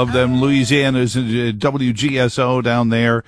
love them. Louisiana's WGSO down there.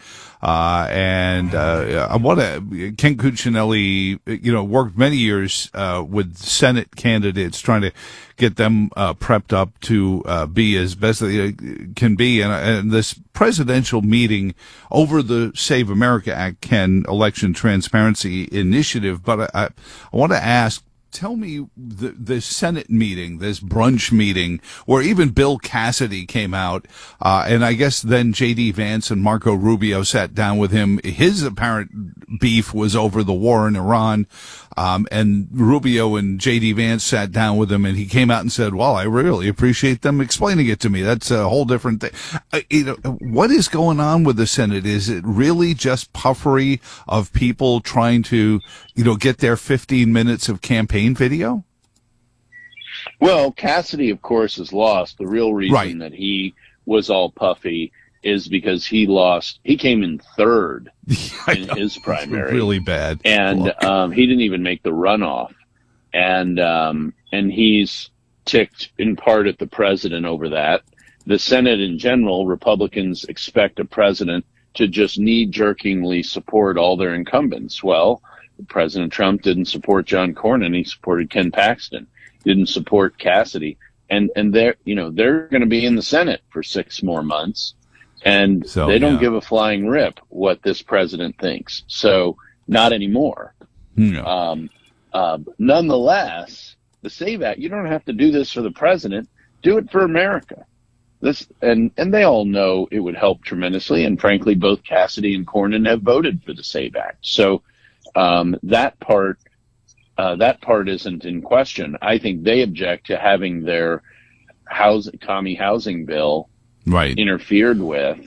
I want to, Ken Cuccinelli, worked many years, with Senate candidates trying to get them, prepped up to, be as best they can be. And this presidential meeting over the Save America Act, Ken, Election Transparency Initiative. But I want to ask, tell me the Senate meeting, this brunch meeting, where even Bill Cassidy came out, and I guess then J.D. Vance and Marco Rubio sat down with him. His apparent beef was over the war in Iran, and Rubio and J.D. Vance sat down with him, and he came out and said, well, I really appreciate them explaining it to me. That's a whole different thing. What is going on with the Senate? Is it really just puffery of people trying to, get their 15 minutes of campaign video? Well, Cassidy, of course, is lost. The real reason that he was all puffy is because he lost. He came in third in his primary. Really bad. And he didn't even make the runoff. And he's ticked in part at the president over that. The Senate in general, Republicans expect a president to just knee-jerkingly support all their incumbents. Well, President Trump didn't support John Cornyn. He supported Ken Paxton. Didn't support Cassidy. And they're going to be in the Senate for 6 more months. And they don't give a flying rip what this president thinks. So not anymore. No. Nonetheless, the SAVE Act, you don't have to do this for the president. Do it for America. And they all know it would help tremendously. And frankly, both Cassidy and Cornyn have voted for the SAVE Act. So that part isn't in question. I think they object to having their commie housing bill interfered with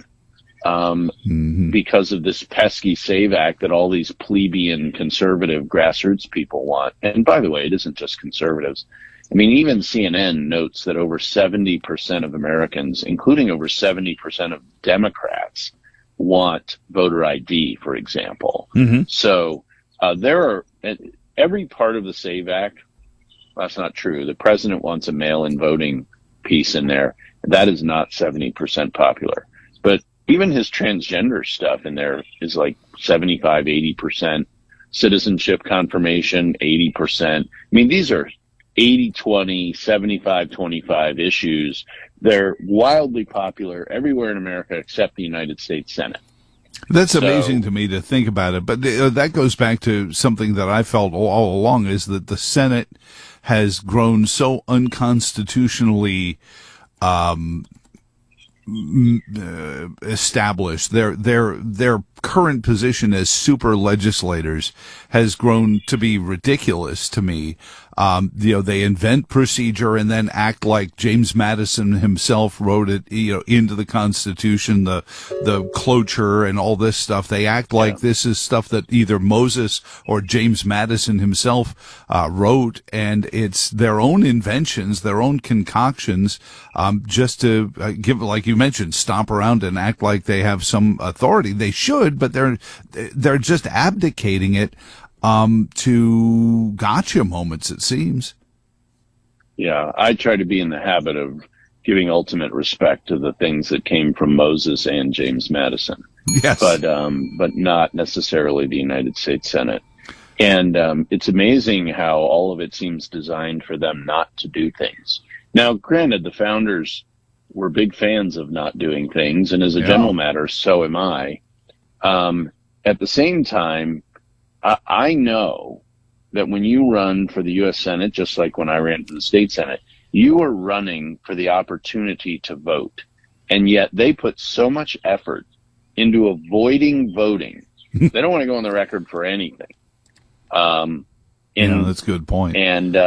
because of this pesky SAVE Act that all these plebeian conservative grassroots people want. And by the way, it isn't just conservatives. I mean, even CNN notes that over 70% of Americans, including over 70% of Democrats, want voter ID, for example. So there are every part of the SAVE Act. That's not true. The president wants a mail-in voting piece in there. That is not 70% popular. But even his transgender stuff in there is like 75, 80%. Citizenship confirmation, 80%. I mean, these are 80-20, 75-25 issues. They're wildly popular everywhere in America except the United States Senate. That's amazing to me to think about it. But that goes back to something that I felt all along, is that the Senate has grown so unconstitutionally established. Their current position as super legislators has grown to be ridiculous to me. They invent procedure and then act like James Madison himself wrote it, into the Constitution, the cloture and all this stuff. They act like this is stuff that either Moses or James Madison himself wrote, and it's their own inventions, their own concoctions, just to give, like you mentioned, stomp around and act like they have some authority. They should, but they're just abdicating it to gotcha moments, it seems. Yeah, I try to be in the habit of giving ultimate respect to the things that came from Moses and James Madison. Yes. But not necessarily the United States Senate. And it's amazing how all of it seems designed for them not to do things. Now, granted, the founders were big fans of not doing things, and as a general matter, so am I. At the same time, I know that when you run for the U.S. Senate, just like when I ran for the state Senate, you are running for the opportunity to vote. And yet they put so much effort into avoiding voting. They don't want to go on the record for anything. That's a good point. And